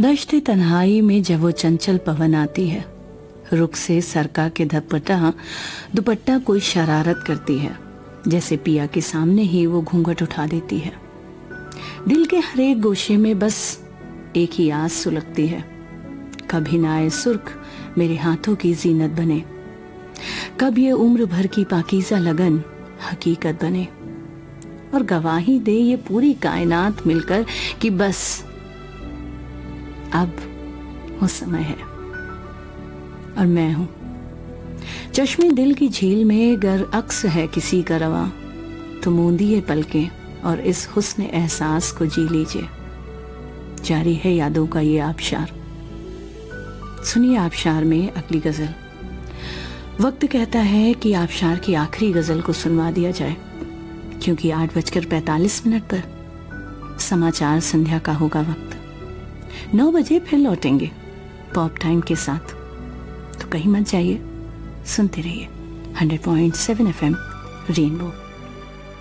दश्त तन्हाई में जब वो चंचल पवन आती है, रुख से सरका के दुपट्टा कोई शरारत करती है, जैसे पिया के सामने ही वो घूंघट उठा देती है। दिल के हर एक गोशे में बस एक ही आस सुलगती है, कभी ना आए सुर्ख मेरे हाथों की जीनत बने, कब ये उम्र भर की पाकीज़ा लगन हकीकत बने और गवाही दे ये पूरी कायनात मिलकर कि बस अब वो समय है और मैं हूं। चश्मे दिल की झील में गर अक्स है किसी का रवा, तो मूंदिए पलकें और इस हुस्न एहसास को जी लीजिए। जारी है यादों का ये आबशार। सुनिए आबशार में अगली गजल। वक्त कहता है कि आबशार की आखिरी गजल को सुनवा दिया जाए, क्योंकि 8:45 पर समाचार संध्या का होगा वक्त। 9 बजे फिर लौटेंगे पॉप टाइम के साथ, तो कहीं मत जाइए, सुनते रहिए 100.7 FM रेनबो।